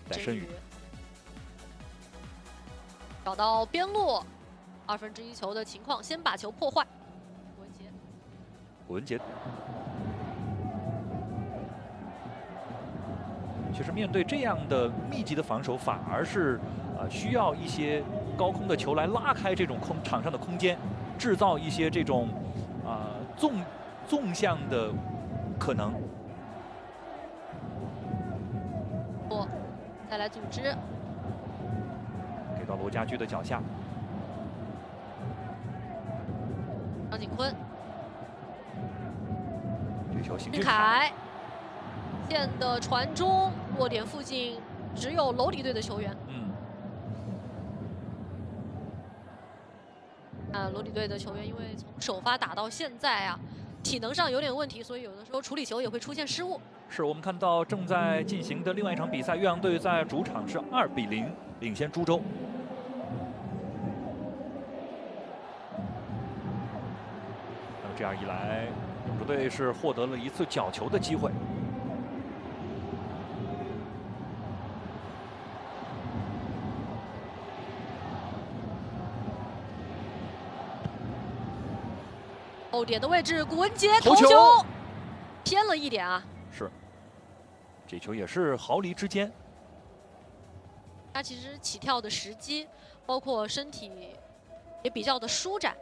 在申宇找到边路1/2球的情况，先把球破坏。 古文杰，其实面对这样的密集的防守，反而是需要一些高空的球来拉开这种场上的空间，制造一些这种纵向的可能。 再来组织， 给到罗家驹的脚下， 张景坤， 这球邢俊凯线的传中，落点附近只有楼里队的球员。楼里队的球员因为从首发打到现在啊，体能上有点问题，所以有的时候处理球也会出现失误。 是我们看到正在进行的另外一场比赛，岳阳队在主场是2比0领先株洲。那么这样一来，勇士队是获得了一次角球的机会。 后点的位置，古文杰头球偏了一点啊。 是，这球也是毫厘之间。 他其实起跳的时机，包括身体也比较的舒展。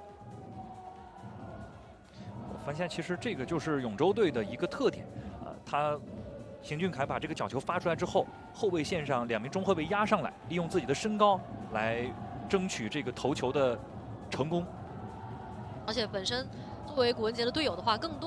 我发现其实这个就是永州队的一个特点他邢俊凯把这个角球发出来之后，后卫线上2名中后卫压上来，利用自己的身高来争取这个头球的成功。 而且本身作为古文杰的队友的话，更多